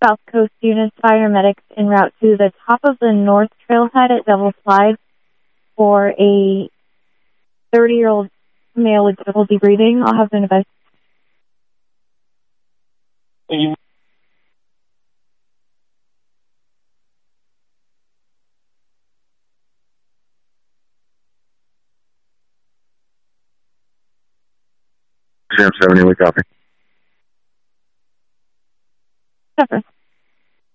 South Coast units, fire medics en route to the top of the North Trailhead at Devil Slide for a 30-year-old male with difficulty breathing. I'll have them advise. Jam 70, we copy. Pepper.